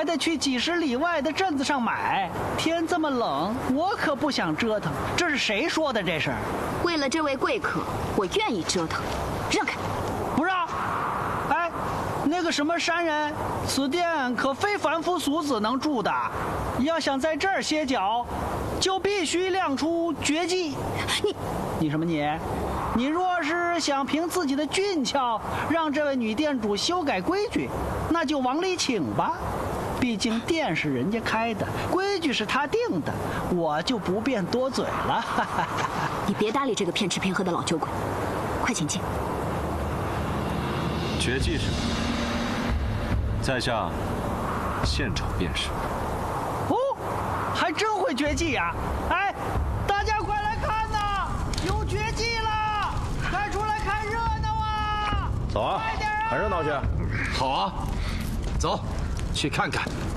得去几十里外的镇子上买。天这么冷，我可不想折腾。这是谁说的？这是为了这位贵客，我愿意折腾。让开！ 不让！哎，那个什么山人，此店可非凡夫俗子能住的。要想在这儿歇脚，就必须亮出绝技。你什么你？你若是想凭自己的俊俏让这位女店主修改规矩，那就往里请吧。毕竟店是人家开的，规矩是他定的，我就不便多嘴了。 你别搭理这个骗吃骗喝的老酒鬼，快请进。 绝技是什么？在下现场便是。 哦，还真会绝技呀！哎，大家快来看呐，有绝技了！快出来看热闹啊！ 走啊，看热闹去。 好啊，走，去看看。